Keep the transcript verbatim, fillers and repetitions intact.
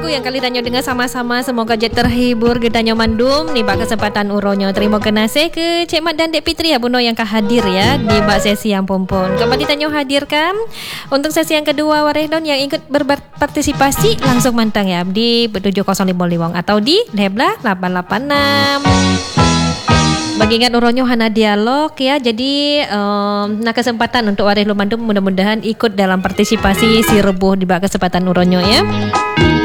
lagu yang kali danyo dengar sama-sama. Semoga jet terhibur gedanyo mandum nih bak kesempatan uronyo. Terima kasih ke Cik Mat dan Dek Fitri ya Buno yang hadir ya di bak sesi yang pompon. Kembali danyo hadirkan untuk sesi yang kedua Warehdon yang ikut berpartisipasi langsung mantang ya di tujuh nol lima lima atau di Lebla delapan delapan enam. Bagi ingat uronyo hana dialog ya. Jadi um, nah kesempatan untuk Wareh Lumandum mudah-mudahan ikut dalam partisipasi si rebuh di bak kesempatan uronyo ya.